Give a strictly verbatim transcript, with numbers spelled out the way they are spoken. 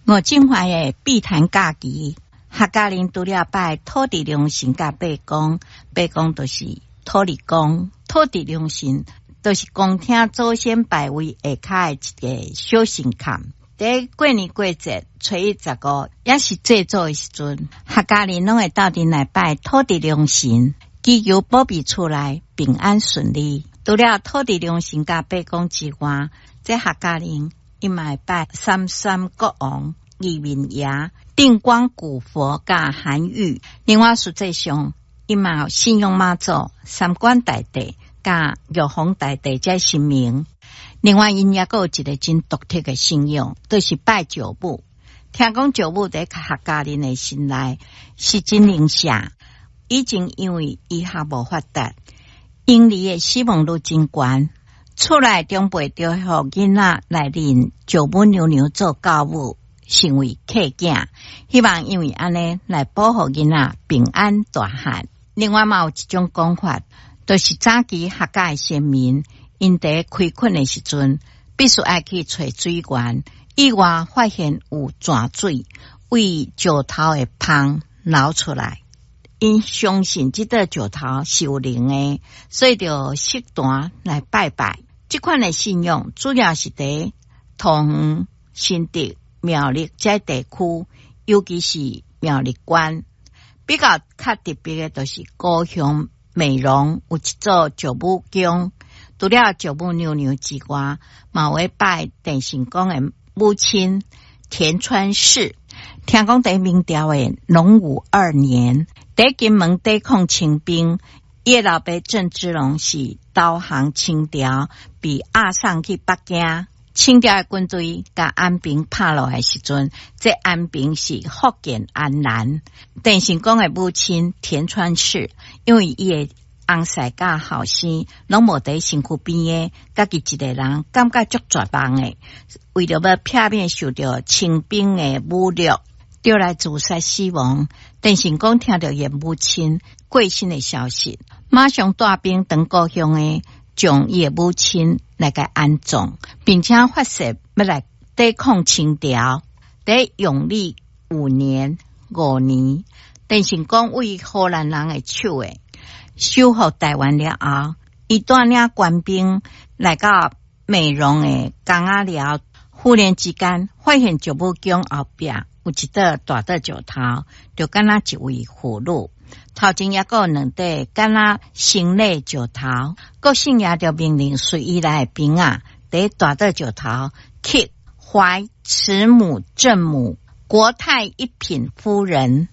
我金怀的碧潭假期，客家人除了拜土地良神甲伯公，伯公就是土地公，土地良神就是公听祖先拜位下骹的一个小神龛。在过年过节，初一十五也是祭祖的时阵，客家人拢会斗阵来拜土地良神，祈求保庇厝内平安顺利。除了土地良神甲伯公之外，这客家人伊嘛会拜三山国王、义民爷、定光古佛甲韩愈。另外实际上，伊嘛有信仰妈祖、三官大帝甲玉皇大帝这神明。另外，因也有一个真独特的信仰，就是拜舅母。听讲舅母在客家人的心内是真灵下，以前因为医学无发达，因离的死亡率真悬。厝内长辈就互囡仔来认舅母娘娘做教母，成为客囝，希望因为安尼来保护囡仔平安大汉。另外嘛有一种讲法，就是早期客家的先民，因在开垦的时阵，必须爱去找水源，意外发现有泉水，为石头的芳流出来。因相信这个石头是有灵的，所以就适当来拜拜。这款的信仰主要是在桃园、新竹、苗栗这地区，尤其是苗栗县。比较较特别的就是高雄美容有一座舅母宫，除了舅母娘娘之外，嘛会拜郑成功的母亲田川氏。听讲在明朝的隆武二年，在金门抵抗清兵，叶老爸郑芝龙是导航清朝，被押送去北京。清朝的军队甲安平拍落的时阵，这安平是福建安南。郑成功的母亲田川氏，因为伊的翁婿甲后生拢无在身躯边的，家己一个人感觉足绝望的，为了要避免受到清兵的侮辱，就来自杀死亡。郑成功听到伊母亲过身的消息，马上带兵登高雄的，将伊的母亲来个安葬，并且发誓要来抵抗清朝。在永历五年五年，郑成功为荷兰人的手诶收复台湾了后，伊带领官兵来到美容的港仔寮，忽然之间发现舅母宫后壁有一块大块石头，就敢若一位妇女。头前也有两块敢若生类石头，国姓也就命令随意来的兵啊，在大块石头刻怀慈母正母国泰一品夫人。